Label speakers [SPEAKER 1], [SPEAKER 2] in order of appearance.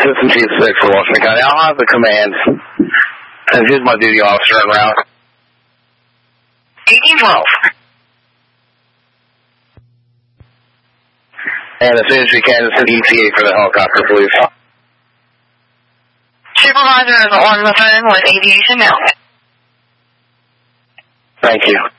[SPEAKER 1] Assistant Chief 6 for Washington County. I'll have the command. And here's my duty officer en route.
[SPEAKER 2] 1812.
[SPEAKER 1] And as soon as we can, send ETA for the helicopter, please.
[SPEAKER 2] Supervisor is on the phone with aviation now.
[SPEAKER 1] Thank you.